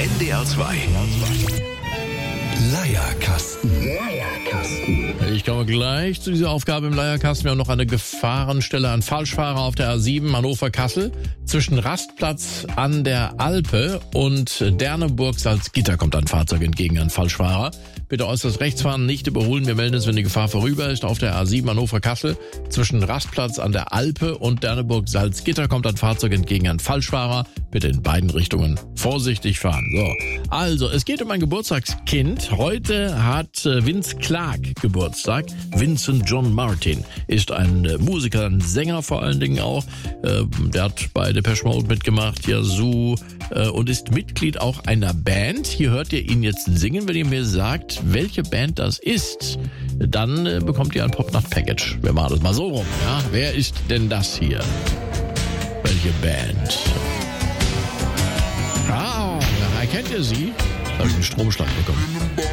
NDR 2. Leierkasten. Ich komme gleich zu dieser Aufgabe im Leierkasten. Wir haben noch eine Gefahrenstelle an Falschfahrer auf der A7 Hannover-Kassel. Zwischen Rastplatz an der Alpe und Derneburg-Salzgitter kommt ein Fahrzeug entgegen, ein Falschfahrer. Bitte äußerst rechts fahren, nicht überholen. Wir melden es, wenn die Gefahr vorüber ist. Auf der A7 Hannover-Kassel zwischen Rastplatz an der Alpe und Derneburg-Salzgitter kommt ein Fahrzeug entgegen, ein Falschfahrer. Bitte in beiden Richtungen vorsichtig fahren. So, also es geht um ein Geburtstagskind. Heute hat Vince Clarke Geburtstag. Vincent John Martin ist ein Musiker, ein Sänger vor allen Dingen auch. Der hat bei Depeche Mode mitgemacht, Yazoo, und ist Mitglied auch einer Band. Hier hört ihr ihn jetzt singen. Wenn ihr mir sagt, welche Band das ist, dann bekommt ihr ein Popnacht-Package. Wir machen das mal so rum. Ja? Wer ist denn das hier? Welche Band? Ah, erkennt ihr sie? Da habe ich einen Stromschlag bekommen.